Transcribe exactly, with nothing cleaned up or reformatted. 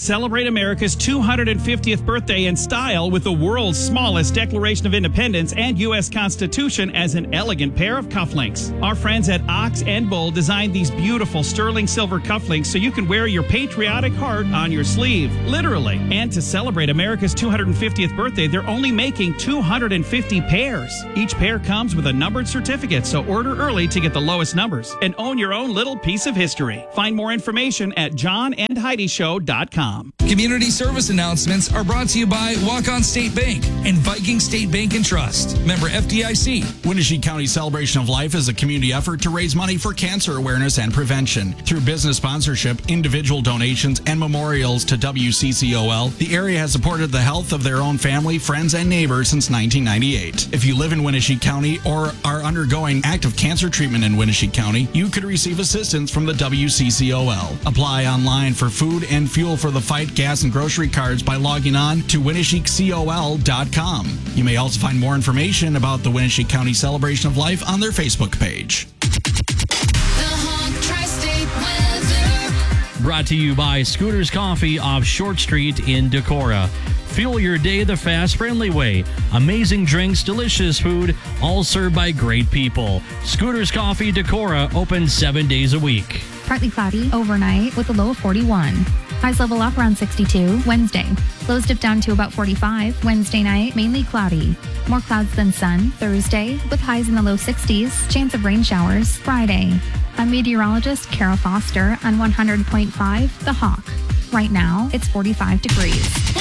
Celebrate America's two hundred fiftieth birthday in style with the world's smallest Declaration of Independence and U S Constitution as an elegant pair of cufflinks. Our friends at Ox and Bull designed these beautiful sterling silver cufflinks so you can wear your patriotic heart on your sleeve, literally. And to celebrate America's two hundred fiftieth birthday, they're only making two hundred fifty pairs. Each pair comes with a numbered certificate, so order early to get the lowest numbers and own your own little piece of history. Find more information at john and heidi show dot com. Community service announcements are brought to you by Walk-On State Bank and Viking State Bank and Trust. Member F D I C. Winnebago County Celebration of Life is a community effort to raise money for cancer awareness and prevention. Through business sponsorship, individual donations, and memorials to W C C O L, the area has supported the health of their own family, friends, and neighbors since nineteen ninety-eight. If you live in Winnebago County or are undergoing active cancer treatment in Winnebago County, you could receive assistance from the W C C O L. Apply online for food and fuel for the fight, gas, and grocery cards by logging on to winnebago col dot com. You may also find more information about the Winnebago County Celebration of Life on their Facebook page. Brought to you by Scooters Coffee off Short Street in Decorah. Fuel your day the fast, friendly way. Amazing drinks, delicious food, all served by great people. Scooters Coffee Decorah, open seven days a week. Partly cloudy overnight with a low of forty-one. Highs level up around sixty-two Wednesday. Lows dip down to about forty-five Wednesday night, mainly cloudy. More clouds than sun Thursday with highs in the low sixties. Chance of rain showers Friday. I'm meteorologist Kara Foster on one hundred point five The Hawk. Right now, it's forty-five degrees.